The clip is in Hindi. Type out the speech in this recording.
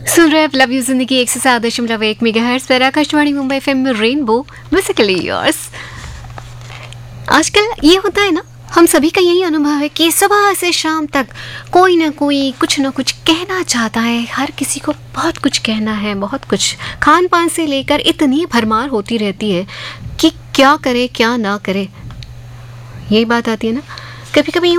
सुन रहे लव यू जिंदगी 107.1 मेगाहर्ट्ज पर आकाशवाणी मुंबई एफएम में रेनबो बेसिकली योर्स। आजकल ये होता है ना, हम सभी का यही अनुभव है कि सुबह से शाम तक कोई ना कोई कुछ ना कुछ कहना चाहता है। हर किसी को बहुत कुछ कहना है, बहुत कुछ खान पान से लेकर इतनी भरमार होती रहती है कि क्या करे क्या ना करे, यही बात आती है ना। कभी कभी